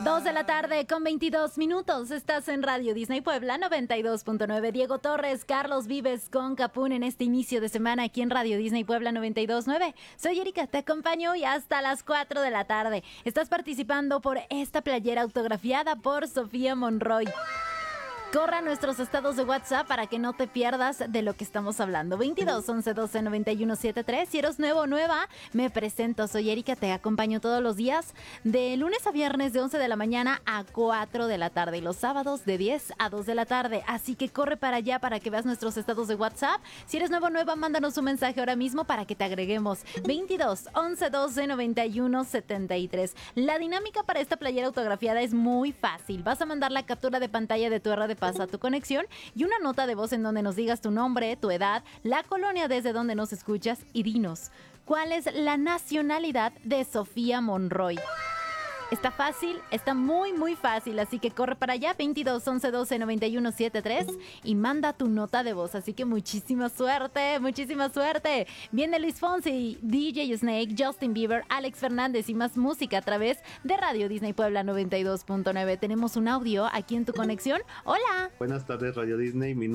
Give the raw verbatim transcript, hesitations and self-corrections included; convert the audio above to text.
Dos de la tarde con veintidós minutos. Estás en Radio Disney Puebla noventa y dos punto nueve. Diego Torres, Carlos Vives con Capún en este inicio de semana aquí en Radio Disney Puebla noventa y dos punto nueve. Soy Erika, te acompaño hoy hasta las cuatro de la tarde. Estás participando por esta playera autografiada por Sofía Monroy. Corra nuestros estados de WhatsApp para que no te pierdas de lo que estamos hablando. veintidós, once, doce, noventa y uno, setenta y tres. Si eres nuevo o nueva, me presento. Soy Erika, te acompaño todos los días de lunes a viernes de once de la mañana a cuatro de la tarde y los sábados de diez a dos de la tarde. Así que corre para allá para que veas nuestros estados de WhatsApp. Si eres nuevo o nueva, mándanos un mensaje ahora mismo para que te agreguemos. veintidós, once, doce, noventa y uno, setenta y tres. La dinámica para esta playera autografiada es muy fácil. Vas a mandar la captura de pantalla de tu R de Pasa tu conexión y una nota de voz en donde nos digas tu nombre, tu edad, la colonia desde donde nos escuchas y dinos cuál es la nacionalidad de Sofía Monroy. Está fácil, está muy muy fácil, así que corre para allá, veintidós, once, doce, noventa y uno, setenta y tres y manda tu nota de voz, así que muchísima suerte, muchísima suerte. Viene Luis Fonsi, D J Snake, Justin Bieber, Alex Fernández y más música a través de Radio Disney Puebla noventa y dos punto nueve. Tenemos un audio aquí en tu conexión. Hola. Buenas tardes, Radio Disney. Mi